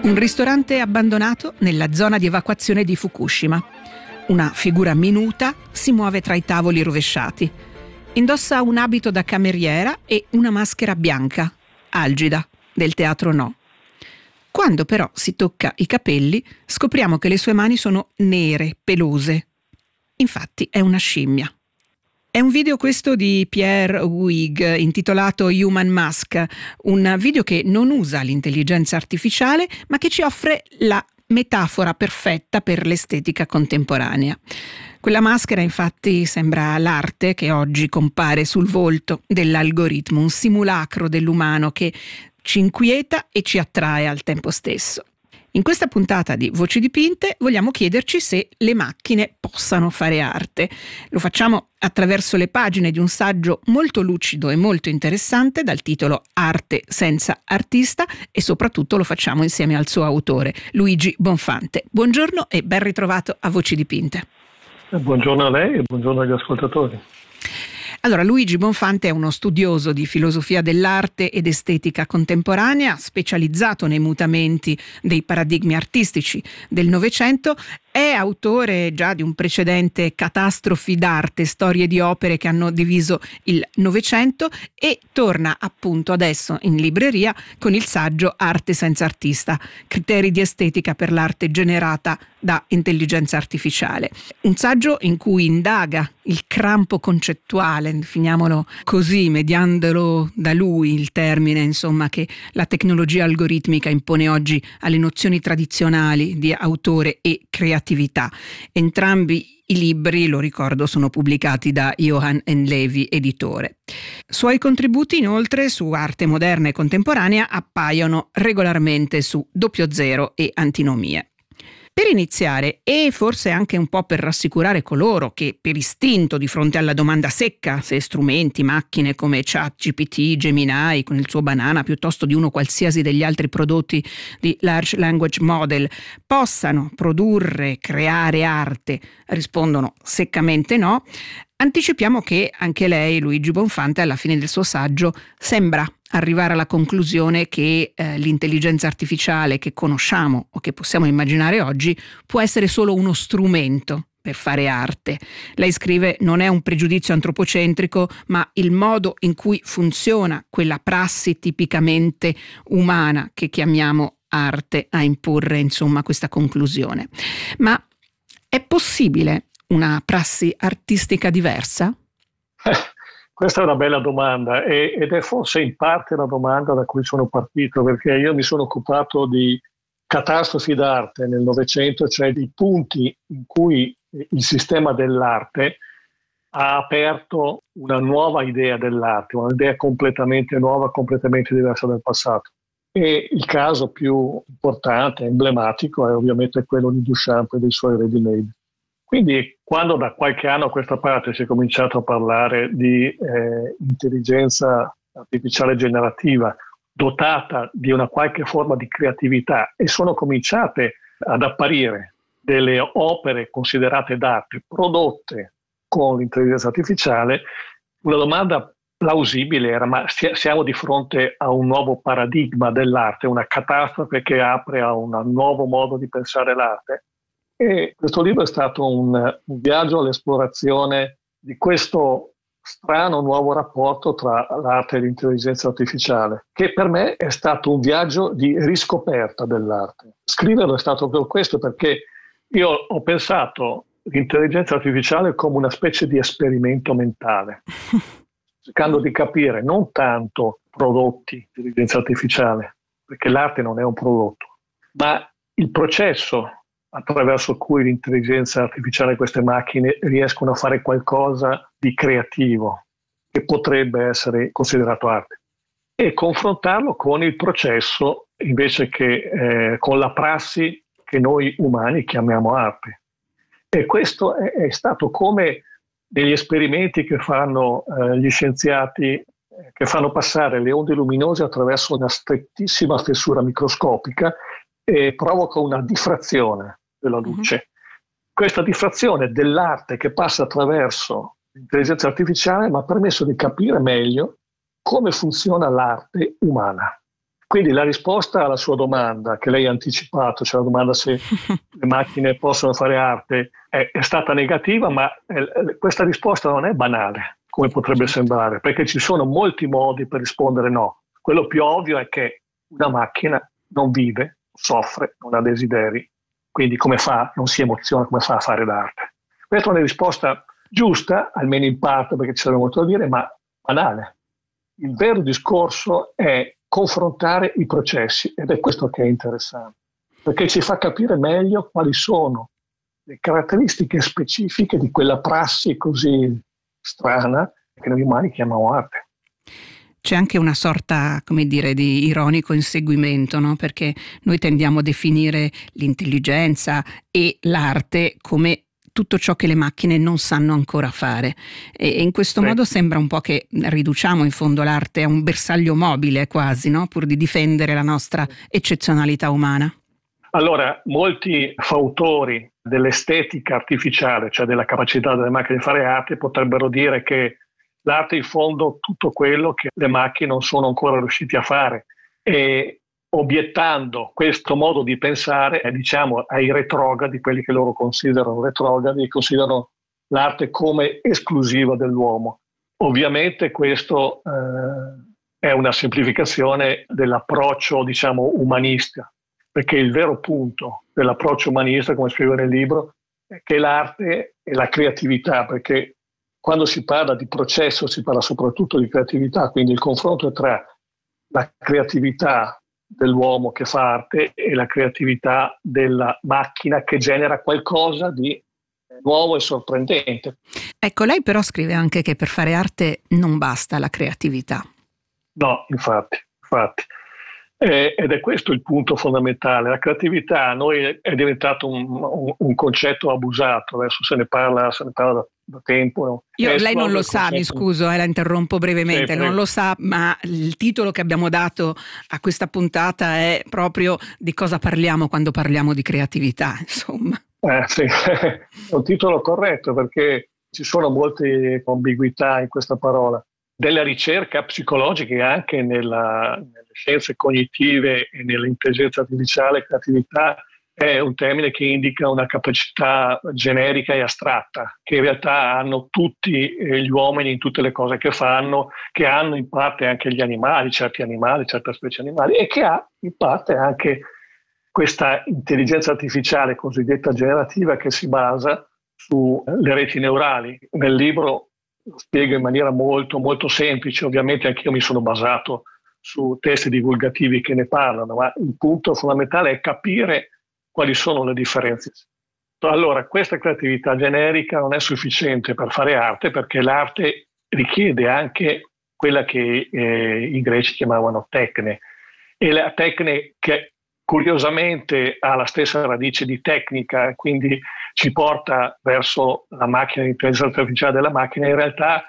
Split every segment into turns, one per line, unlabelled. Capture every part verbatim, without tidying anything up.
Un ristorante abbandonato nella zona di evacuazione di Fukushima. Una figura minuta si muove tra i tavoli rovesciati. Indossa un abito da cameriera e una maschera bianca, algida, del teatro No. Quando però si tocca i capelli, scopriamo che le sue mani sono nere, pelose. Infatti è una scimmia. È un video questo di Pierre Huyghe intitolato Human Mask, un video che non usa l'intelligenza artificiale ma che ci offre la metafora perfetta per l'estetica contemporanea. Quella maschera infatti sembra l'arte che oggi compare sul volto dell'algoritmo, un simulacro dell'umano che ci inquieta e ci attrae al tempo stesso. In questa puntata di Voci dipinte vogliamo chiederci se le macchine possano fare arte. Lo facciamo attraverso le pagine di un saggio molto lucido e molto interessante dal titolo Arte senza artista e soprattutto lo facciamo insieme al suo autore, Luigi Bonfante. Buongiorno e ben ritrovato a Voci dipinte.
Buongiorno a lei e buongiorno agli ascoltatori.
Allora, Luigi Bonfante è uno studioso di filosofia dell'arte ed estetica contemporanea, specializzato nei mutamenti dei paradigmi artistici del Novecento. È autore già di un precedente Catastrofi d'arte, storie di opere che hanno diviso il Novecento, e torna appunto adesso in libreria con il saggio Arte senza artista, criteri di estetica per l'arte generata da intelligenza artificiale. Un saggio in cui indaga il crampo concettuale, definiamolo così, mediandolo da lui il termine, insomma, che la tecnologia algoritmica impone oggi alle nozioni tradizionali di autore e creatività. Entrambi i libri, lo ricordo, sono pubblicati da Johann and Levi editore. Suoi contributi inoltre su arte moderna e contemporanea appaiono regolarmente su Doppio Zero e Antinomie. Per iniziare, e forse anche un po' per rassicurare coloro che per istinto di fronte alla domanda secca se strumenti, macchine come ChatGPT, Gemini con il suo banana piuttosto di uno qualsiasi degli altri prodotti di Large Language Model possano produrre, creare arte, rispondono seccamente no, anticipiamo che anche lei, Luigi Bonfante, alla fine del suo saggio sembra arrivare alla conclusione che eh, l'intelligenza artificiale che conosciamo o che possiamo immaginare oggi può essere solo uno strumento per fare arte. Lei scrive: non è un pregiudizio antropocentrico, ma il modo in cui funziona quella prassi tipicamente umana che chiamiamo arte a imporre, insomma, questa conclusione. Ma è possibile una prassi artistica diversa?
Questa è una bella domanda e, ed è forse in parte la domanda da cui sono partito, perché io mi sono occupato di catastrofi d'arte nel Novecento, cioè di punti in cui il sistema dell'arte ha aperto una nuova idea dell'arte, un'idea completamente nuova, completamente diversa dal passato. E il caso più importante, emblematico, è ovviamente quello di Duchamp e dei suoi ready-made. Quindi quando da qualche anno a questa parte si è cominciato a parlare di eh, intelligenza artificiale generativa dotata di una qualche forma di creatività e sono cominciate ad apparire delle opere considerate d'arte prodotte con l'intelligenza artificiale, una domanda plausibile era: ma siamo di fronte a un nuovo paradigma dell'arte, una catastrofe che apre a un nuovo modo di pensare l'arte? E questo libro è stato un, un viaggio all'esplorazione di questo strano nuovo rapporto tra l'arte e l'intelligenza artificiale, che per me è stato un viaggio di riscoperta dell'arte. Scriverlo è stato per questo, perché io ho pensato l'intelligenza artificiale come una specie di esperimento mentale, cercando di capire non tanto prodotti di intelligenza artificiale, perché l'arte non è un prodotto, ma il processo attraverso cui l'intelligenza artificiale e queste macchine riescono a fare qualcosa di creativo che potrebbe essere considerato arte, e confrontarlo con il processo invece che eh, con la prassi che noi umani chiamiamo arte. E questo è, è stato come degli esperimenti che fanno eh, gli scienziati, eh, che fanno passare le onde luminose attraverso una strettissima fessura microscopica e provoca una diffrazione della luce. Mm-hmm. Questa diffrazione dell'arte che passa attraverso l'intelligenza artificiale mi ha permesso di capire meglio come funziona l'arte umana. Quindi la risposta alla sua domanda, che lei ha anticipato, cioè la domanda se le macchine possono fare arte, è, è stata negativa, ma è, questa risposta non è banale, come potrebbe sembrare, perché ci sono molti modi per rispondere no. Quello più ovvio è che una macchina non vive, soffre, non ha desideri, quindi come fa, non si emoziona, come fa a fare l'arte? Questa è una risposta giusta, almeno in parte, perché ci sarebbe molto da dire, ma banale. Il vero discorso è confrontare i processi, ed è questo che è interessante, perché ci fa capire meglio quali sono le caratteristiche specifiche di quella prassi così strana che noi umani chiamiamo arte.
C'è anche una sorta, come dire, di ironico inseguimento, no? Perché noi tendiamo a definire l'intelligenza e l'arte come tutto ciò che le macchine non sanno ancora fare, e in questo sì. modo sembra un po' che riduciamo in fondo l'arte a un bersaglio mobile quasi, no? Pur di difendere la nostra eccezionalità umana.
Allora, molti fautori dell'estetica artificiale, cioè della capacità delle macchine di fare arte, potrebbero dire che l'arte è in fondo tutto quello che le macchine non sono ancora riuscite a fare, e obiettando questo modo di pensare, eh, diciamo ai retrogradi, quelli che loro considerano retrogradi, considerano l'arte come esclusiva dell'uomo. Ovviamente questo eh, è una semplificazione dell'approccio, diciamo, umanista, perché il vero punto dell'approccio umanista, come scrivo nel libro, è che l'arte è la creatività, perché quando si parla di processo si parla soprattutto di creatività, quindi il confronto tra la creatività dell'uomo che fa arte e la creatività della macchina che genera qualcosa di nuovo e sorprendente.
Ecco, lei però scrive anche che per fare arte non basta la creatività.
No, infatti, infatti. Eh, ed è questo il punto fondamentale. La creatività a noi è diventato un, un, un concetto abusato, adesso se ne parla, se ne parla da, da tempo. No?
Io, lei non lo sa, concetto... mi scuso, eh, la interrompo brevemente, sì, non lo sa, ma il titolo che abbiamo dato a questa puntata è proprio di cosa parliamo quando parliamo di creatività, insomma.
Eh, sì, è un titolo corretto perché ci sono molte ambiguità in questa parola. Della ricerca psicologica e anche nella, nelle scienze cognitive e nell'intelligenza artificiale, creatività è un termine che indica una capacità generica e astratta che in realtà hanno tutti gli uomini in tutte le cose che fanno, che hanno in parte anche gli animali, certi animali, certe specie animali, e che ha in parte anche questa intelligenza artificiale cosiddetta generativa che si basa sulle reti neurali. Nel libro lo spiego in maniera molto molto semplice, ovviamente anch'io mi sono basato su testi divulgativi che ne parlano, ma il punto fondamentale è capire quali sono le differenze. Allora, questa creatività generica non è sufficiente per fare arte, perché l'arte richiede anche quella che eh, i greci chiamavano tecne, e la tecne che curiosamente ha la stessa radice di tecnica, quindi ci porta verso la macchina, l'intelligenza artificiale della macchina, in realtà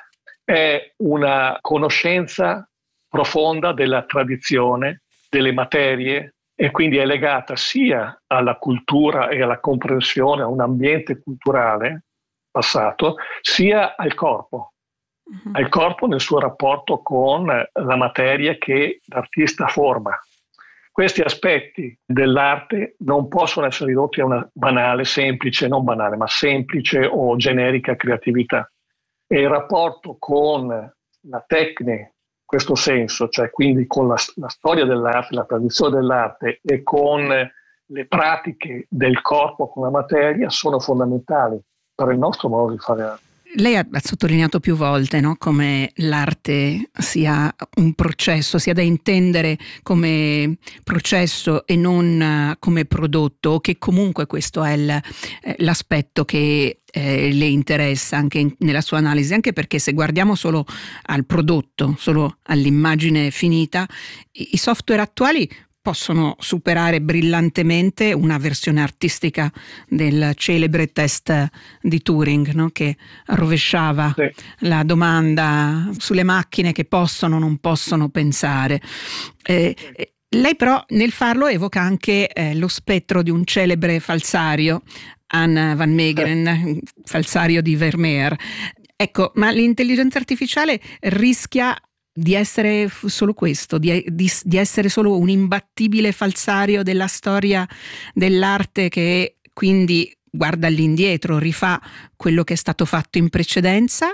è una conoscenza profonda della tradizione, delle materie, e quindi è legata sia alla cultura e alla comprensione, a un ambiente culturale passato, sia al corpo, uh-huh. al corpo nel suo rapporto con la materia che l'artista forma. Questi aspetti dell'arte non possono essere ridotti a una banale, semplice, non banale, ma semplice o generica creatività. E il rapporto con la tecnica, in questo senso, cioè quindi con la, la storia dell'arte, la tradizione dell'arte e con le pratiche del corpo con la materia, sono fondamentali per il nostro modo di fare arte.
Lei ha sottolineato più volte, no, come l'arte sia un processo, sia da intendere come processo e non come prodotto, o che comunque questo è il, l'aspetto che eh, le interessa anche in, nella sua analisi, anche perché se guardiamo solo al prodotto, solo all'immagine finita, i, i software attuali possono superare brillantemente una versione artistica del celebre test di Turing, no? Che rovesciava sì. la domanda sulle macchine che possono o non possono pensare. Eh, sì. Lei però nel farlo evoca anche eh, lo spettro di un celebre falsario, Anne van Meegeren, sì. falsario di Vermeer. Ecco, ma l'intelligenza artificiale rischia di essere solo questo, di, di, di essere solo un imbattibile falsario della storia dell'arte che quindi guarda all'indietro, rifà quello che è stato fatto in precedenza,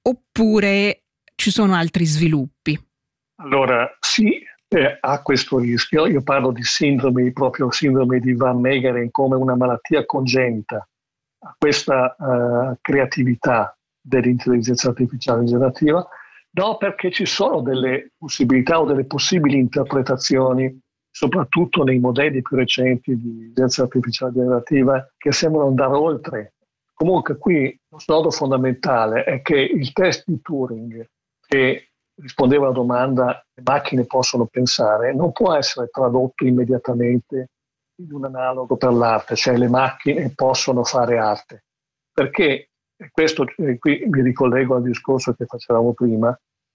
oppure ci sono altri sviluppi?
Allora, sì, eh, ha questo rischio. Io parlo di sindrome, proprio sindrome di Van Meegeren come una malattia congenita a questa uh, creatività dell'intelligenza artificiale generativa. No, perché ci sono delle possibilità o delle possibili interpretazioni, soprattutto nei modelli più recenti di intelligenza artificiale generativa, che sembrano andare oltre. Comunque qui lo snodo fondamentale è che il test di Turing, che rispondeva alla domanda le macchine possono pensare, non può essere tradotto immediatamente in un analogo per l'arte, cioè le macchine possono fare arte. Perché, e questo e qui mi ricollego al discorso che facevamo prima,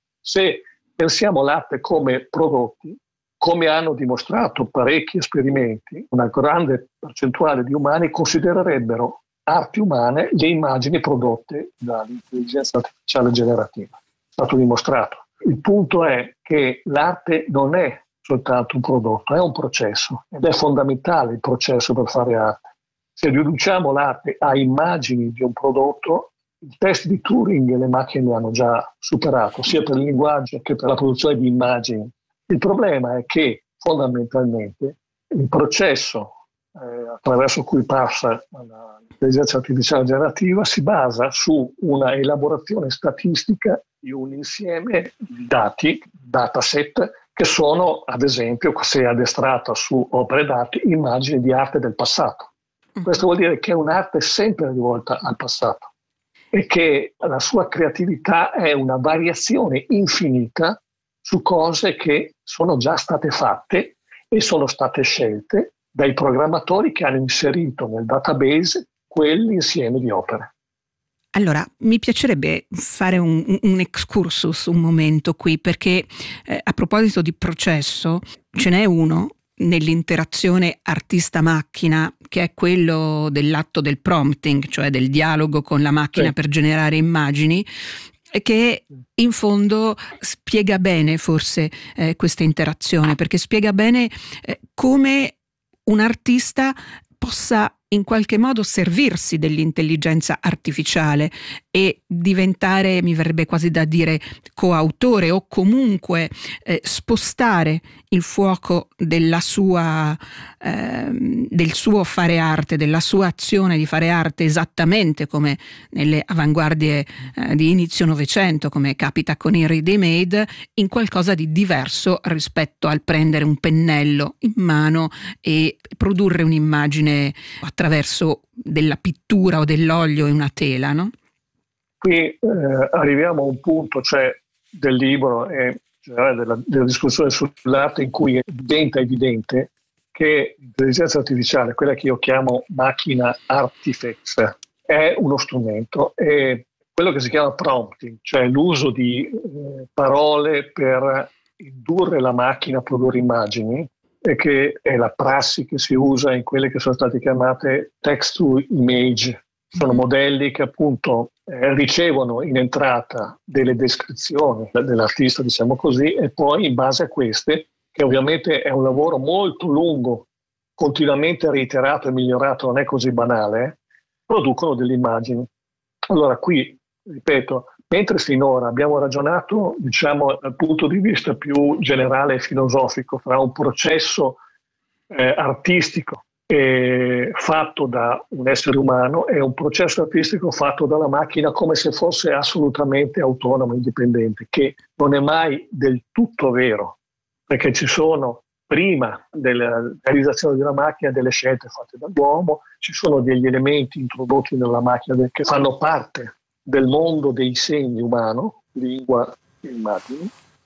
se pensiamo all'arte come prodotti, come hanno dimostrato parecchi esperimenti, una grande percentuale di umani considererebbero arti umane le immagini prodotte dall'intelligenza artificiale generativa. È stato dimostrato. Il punto è che l'arte non è soltanto un prodotto, è un processo ed è fondamentale il processo per fare arte. Se riduciamo l'arte a immagini di un prodotto, il test di Turing le macchine hanno già superato, sia per il linguaggio che per la produzione di immagini. Il problema è che fondamentalmente il processo eh, attraverso cui passa l'intelligenza artificiale generativa si basa su una elaborazione statistica di un insieme di dati, dataset, che sono, ad esempio, se addestrata su opere d'arte, immagini di arte del passato. Questo vuol dire che è un'arte sempre rivolta al passato e che la sua creatività è una variazione infinita su cose che sono già state fatte e sono state scelte dai programmatori che hanno inserito nel database quell'insieme di opere.
Allora, mi piacerebbe fare un, un excursus un momento qui, perché eh, a proposito di processo, ce n'è uno nell'interazione artista-macchina, che è quello dell'atto del prompting, cioè del dialogo con la macchina sì. per generare immagini, che in fondo spiega bene forse eh, questa interazione, perché spiega bene eh, come un artista possa in qualche modo servirsi dell'intelligenza artificiale e diventare, mi verrebbe quasi da dire, coautore o comunque eh, spostare il fuoco della sua, eh, del suo fare arte, della sua azione di fare arte, esattamente come nelle avanguardie eh, di inizio Novecento, come capita con i ready-made, in qualcosa di diverso rispetto al prendere un pennello in mano e produrre un'immagine attraverso della pittura o dell'olio e una tela, no?
Qui eh, arriviamo a un punto, cioè del libro e della, della discussione sull'arte, in cui diventa evidente che l'intelligenza artificiale, quella che io chiamo macchina artifacts, è uno strumento e quello che si chiama prompting, cioè l'uso di eh, parole per indurre la macchina a produrre immagini, e che è la prassi che si usa in quelle che sono state chiamate text to image. Sono modelli che appunto eh, ricevono in entrata delle descrizioni dell'artista, diciamo così, e poi in base a queste, che ovviamente è un lavoro molto lungo, continuamente reiterato e migliorato, non è così banale, producono delle immagini. Allora qui, ripeto, mentre finora abbiamo ragionato, diciamo, dal punto di vista più generale e filosofico, fra un processo eh, artistico eh, fatto da un essere umano e un processo artistico fatto dalla macchina come se fosse assolutamente autonomo, indipendente, che non è mai del tutto vero, perché ci sono, prima della realizzazione di una macchina, delle scelte fatte dall'uomo, ci sono degli elementi introdotti nella macchina che fanno parte del mondo dei segni umano, lingua e immagini,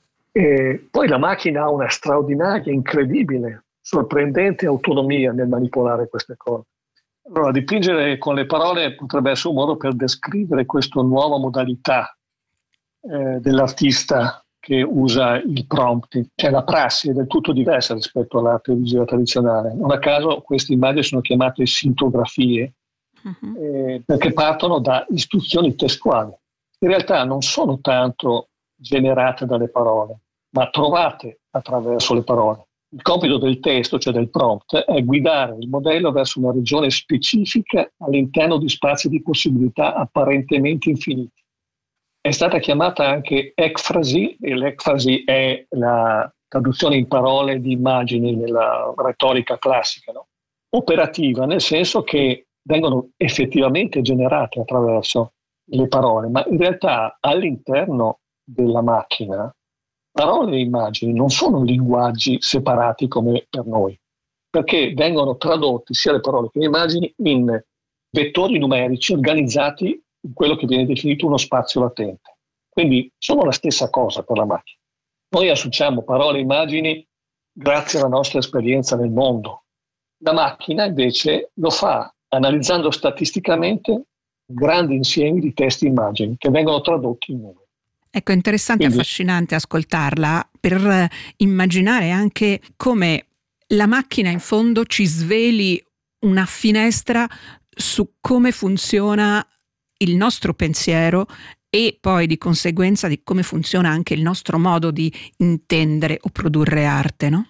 e poi la macchina ha una straordinaria, incredibile, sorprendente autonomia nel manipolare queste cose. Allora, dipingere con le parole potrebbe essere un modo per descrivere questa nuova modalità eh, dell'artista che usa il prompting. Cioè la prassi è del tutto diversa rispetto all'arte visiva tradizionale. Non a caso queste immagini sono chiamate sintografie, Eh, perché partono da istruzioni testuali. In realtà non sono tanto generate dalle parole, ma trovate attraverso le parole. Il compito del testo, cioè del prompt, è guidare il modello verso una regione specifica all'interno di spazi di possibilità apparentemente infiniti. È stata chiamata anche ekfrasi, e l'ekfrasi è la traduzione in parole di immagini nella retorica classica, no? Operativa, nel senso che vengono effettivamente generate attraverso le parole, ma in realtà all'interno della macchina parole e immagini non sono linguaggi separati come per noi, perché vengono tradotti sia le parole che le immagini in vettori numerici organizzati in quello che viene definito uno spazio latente. Quindi sono la stessa cosa per la macchina. Noi associamo parole e immagini grazie alla nostra esperienza nel mondo. La macchina invece lo fa analizzando statisticamente grandi insiemi di testi e immagini che vengono tradotti in numeri.
Ecco, è interessante e affascinante ascoltarla per immaginare anche come la macchina in fondo ci sveli una finestra su come funziona il nostro pensiero e poi di conseguenza di come funziona anche il nostro modo di intendere o produrre arte, no?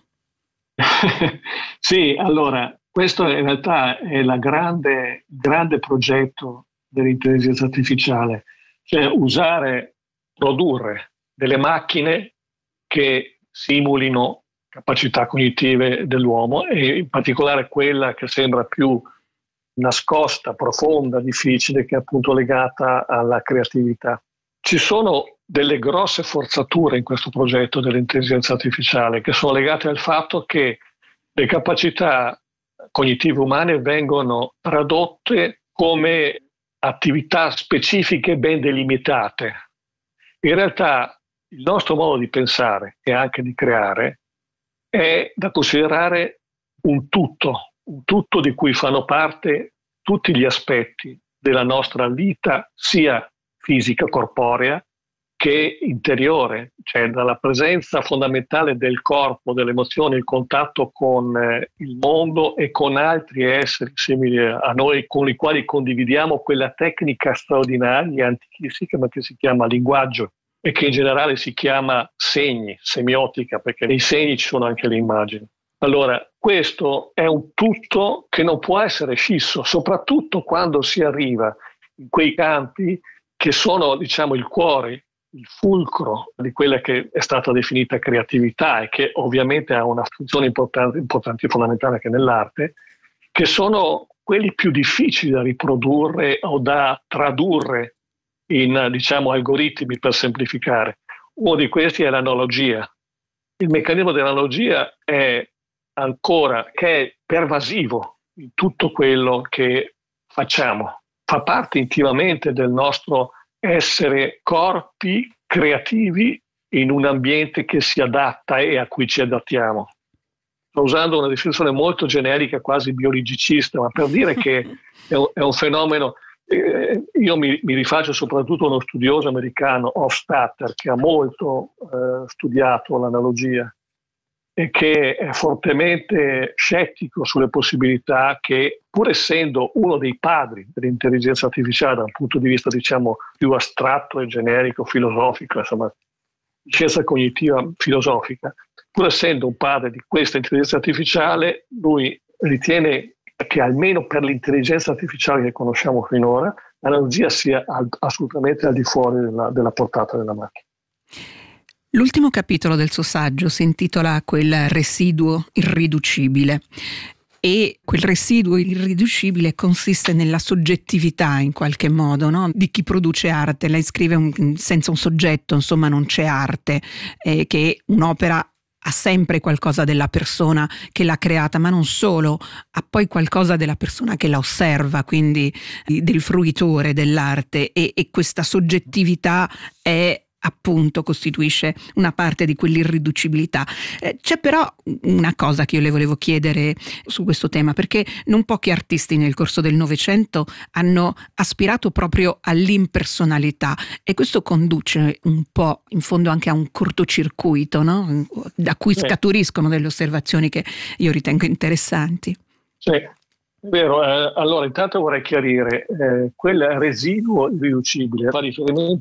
Sì, allora, questo in realtà è il grande, grande progetto dell'intelligenza artificiale, cioè usare produrre delle macchine che simulino capacità cognitive dell'uomo e in particolare quella che sembra più nascosta, profonda, difficile, che è appunto legata alla creatività. Ci sono delle grosse forzature in questo progetto dell'intelligenza artificiale che sono legate al fatto che le capacità cognitive umane vengono tradotte come attività specifiche ben delimitate. In realtà il nostro modo di pensare e anche di creare è da considerare un tutto, un tutto di cui fanno parte tutti gli aspetti della nostra vita, sia fisica, corporea, che interiore, cioè dalla presenza fondamentale del corpo, delle emozioni, il contatto con eh, il mondo e con altri esseri simili a noi, con i quali condividiamo quella tecnica straordinaria, antichissima, che si chiama linguaggio e che in generale si chiama segni, semiotica, perché nei segni ci sono anche le immagini. Allora, questo è un tutto che non può essere scisso, soprattutto quando si arriva in quei campi che sono, diciamo, il cuore, il fulcro di quella che è stata definita creatività e che ovviamente ha una funzione importante, importante e fondamentale anche nell'arte, che sono quelli più difficili da riprodurre o da tradurre in, diciamo, algoritmi, per semplificare. Uno di questi è l'analogia. Il meccanismo dell'analogia è ancora che è pervasivo in tutto quello che facciamo, fa parte intimamente del nostro essere corpi creativi in un ambiente che si adatta e a cui ci adattiamo. Sto usando una definizione molto generica, quasi biologicista, ma per dire che è un, è un fenomeno. Eh, io mi, mi rifaccio soprattutto a uno studioso americano, Hofstadter, che ha molto eh, studiato l'analogia e che è fortemente scettico sulle possibilità che, pur essendo uno dei padri dell'intelligenza artificiale da un punto di vista, diciamo, più astratto e generico, filosofico, insomma, scienza cognitiva filosofica, pur essendo un padre di questa intelligenza artificiale, lui ritiene che almeno per l'intelligenza artificiale che conosciamo finora, l'analogia sia al, assolutamente al di fuori della, della portata della macchina.
L'ultimo capitolo del suo saggio si intitola Quel residuo irriducibile e quel residuo irriducibile consiste nella soggettività in qualche modo, no? Di chi produce arte. Lei scrive un, senza un soggetto, insomma non c'è arte, eh, che un'opera ha sempre qualcosa della persona che l'ha creata, ma non solo, ha poi qualcosa della persona che la osserva, quindi del fruitore dell'arte, e, e questa soggettività è appunto costituisce una parte di quell'irriducibilità. Eh, c'è però una cosa che io le volevo chiedere su questo tema, perché non pochi artisti nel corso del Novecento hanno aspirato proprio all'impersonalità e questo conduce un po' in fondo anche a un cortocircuito, no? Da cui scaturiscono delle osservazioni che io ritengo interessanti.
Sì, è vero. Eh, allora intanto vorrei chiarire, eh, quel residuo irriducibile fa riferimento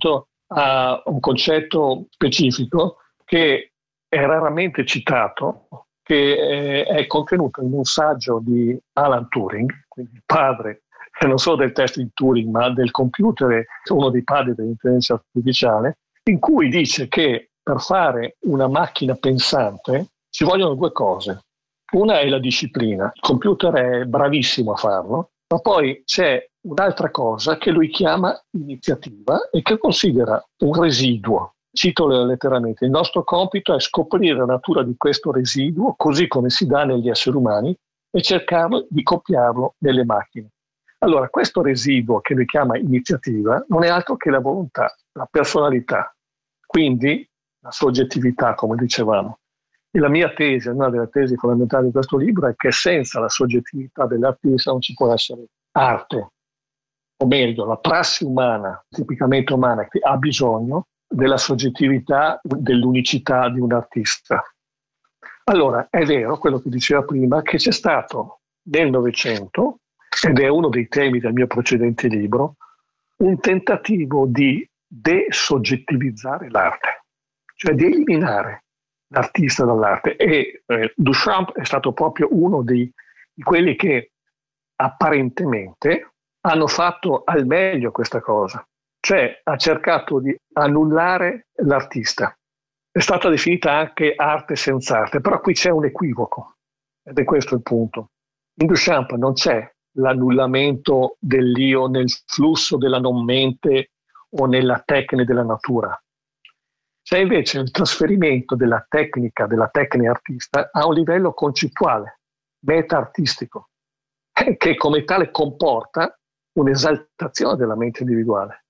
a un concetto specifico che è raramente citato, che è contenuto in un saggio di Alan Turing, quindi il padre non solo del test di Turing, ma del computer, uno dei padri dell'intelligenza artificiale, in cui dice che per fare una macchina pensante ci vogliono due cose. Una è la disciplina, il computer è bravissimo a farlo, ma poi c'è un'altra cosa che lui chiama iniziativa e che considera un residuo. Cito letteralmente: il nostro compito è scoprire la natura di questo residuo, così come si dà negli esseri umani, e cercarlo di copiarlo nelle macchine. Allora, questo residuo che lui chiama iniziativa non è altro che la volontà, la personalità, quindi la soggettività, come dicevamo. E la mia tesi, una delle tesi fondamentali di questo libro, è che senza la soggettività dell'artista non ci può essere arte, o meglio, la prassi umana, tipicamente umana, che ha bisogno della soggettività, dell'unicità di un artista. Allora, è vero quello che diceva prima, che c'è stato nel Novecento, ed è uno dei temi del mio precedente libro, un tentativo di desoggettivizzare l'arte, cioè di eliminare l'artista dall'arte. E eh, Duchamp è stato proprio uno di, di quelli che apparentemente hanno fatto al meglio questa cosa, cioè ha cercato di annullare l'artista. È stata definita anche arte senza arte, però qui c'è un equivoco, ed è questo il punto. In Duchamp non c'è l'annullamento dell'io nel flusso della non mente o nella tecnica della natura. C'è invece il trasferimento della tecnica, della tecnica artista a un livello concettuale, meta-artistico, che come tale comporta un'esaltazione della mente individuale.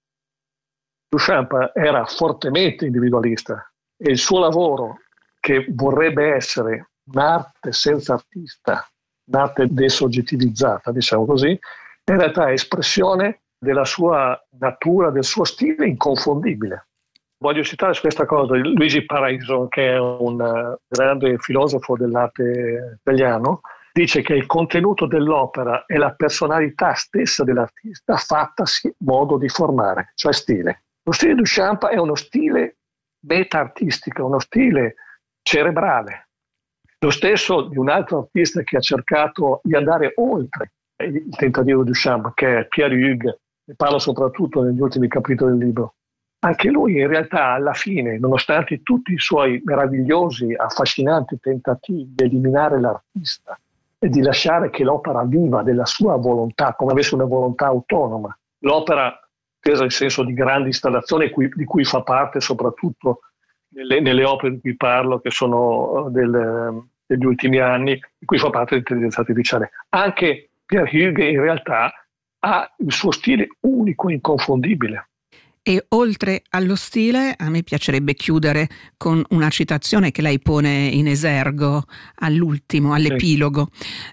Duchamp era fortemente individualista e il suo lavoro, che vorrebbe essere un'arte senza artista, un'arte desoggettivizzata, diciamo così, in realtà è espressione della sua natura, del suo stile inconfondibile. Voglio citare su questa cosa Luigi Paraiso, che è un uh, grande filosofo dell'arte italiano, dice che il contenuto dell'opera è la personalità stessa dell'artista fattasi modo di formare, cioè stile. Lo stile di Duchamp è uno stile meta-artistico, uno stile cerebrale. Lo stesso di un altro artista che ha cercato di andare oltre il tentativo di Duchamp, che è Pierre Hugues, ne parlo soprattutto negli ultimi capitoli del libro. Anche lui in realtà alla fine, nonostante tutti i suoi meravigliosi, affascinanti tentativi di eliminare l'artista e di lasciare che l'opera viva della sua volontà, come avesse una volontà autonoma, l'opera intesa nel senso di grandi installazioni di cui fa parte soprattutto nelle, nelle opere di cui parlo, che sono del, degli ultimi anni, di cui fa parte l'intelligenza artificiale. Anche Pierre Hugues in realtà ha il suo stile unico e inconfondibile.
E oltre allo stile, a me piacerebbe chiudere con una citazione che lei pone in esergo all'ultimo, all'epilogo,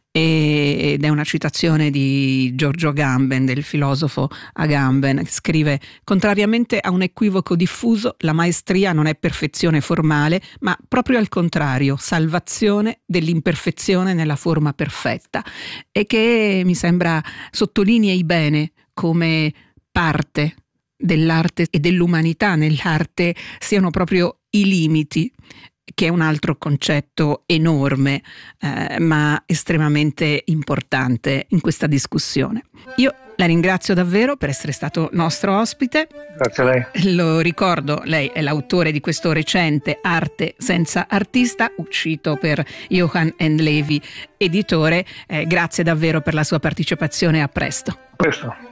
e, ed è una citazione di Giorgio Agamben, del filosofo Agamben, che scrive: contrariamente a un equivoco diffuso, la maestria non è perfezione formale, ma proprio al contrario, salvazione dell'imperfezione nella forma perfetta, e che mi sembra sottolinei bene come parte dell'arte e dell'umanità nell'arte siano proprio i limiti, che è un altro concetto enorme eh, ma estremamente importante in questa discussione. Io la ringrazio davvero per essere stato nostro ospite.
Grazie a lei.
Lo ricordo, lei è l'autore di questo recente Arte senza artista, uscito per Johann and Levi editore. Eh, grazie davvero per la sua partecipazione, a presto.
A presto.